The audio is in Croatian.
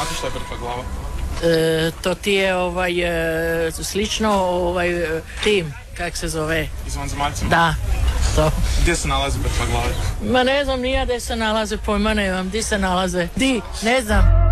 Znate što je mrtva glava? To ti je slično tim, kak se zove? Izvanzemaljcima? Da, to. Gdje se nalazi mrtva glava? Ma ne znam, nija gdje se nalaze, pojma nemam, di se nalaze. Ne znam.